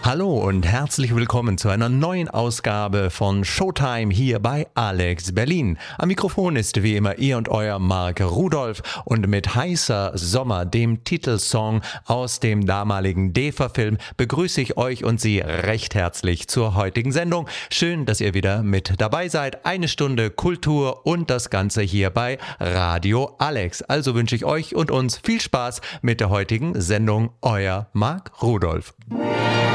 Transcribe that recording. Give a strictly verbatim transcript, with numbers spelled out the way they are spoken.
Hallo und herzlich willkommen zu einer neuen Ausgabe von Showtime hier bei Alex Berlin. Am Mikrofon ist wie immer ihr und euer Marc Rudolph und mit Heißer Sommer, dem Titelsong aus dem damaligen D E F A-Film, begrüße ich euch und Sie recht herzlich zur heutigen Sendung. Schön, dass ihr wieder mit dabei seid. Eine Stunde Kultur und das Ganze hier bei Radio Alex. Also wünsche ich euch und uns viel Spaß mit der heutigen Sendung. Euer Marc Rudolph.